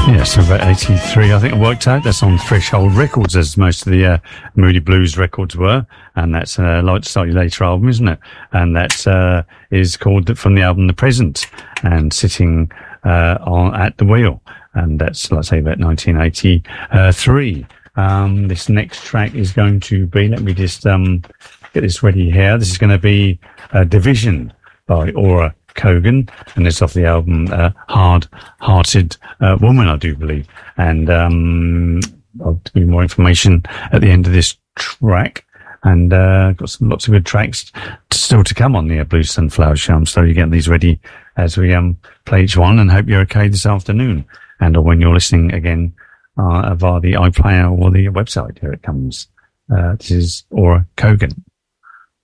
Yeah, so about 83, I think it worked out. That's on Threshold Records, as most of the Moody Blues records were. And that's Light Slightly Later album, isn't it? And that is called from the album The Present, and Sitting on at the Wheel. And that's, let's say, about 1983. This next track is going to be, let me just get this ready here. This is going to be Division by Aura Kogan, and it's off the album Hard-Hearted Woman, I do believe. And I'll give you more information at the end of this track. And got lots of good tracks still to come on the Blue Sunflower Show. I'm slowly getting these ready as we play each one, and hope you're okay this afternoon. And or when you're listening again via the iPlayer or the website, here it comes. This is Aura Kogan.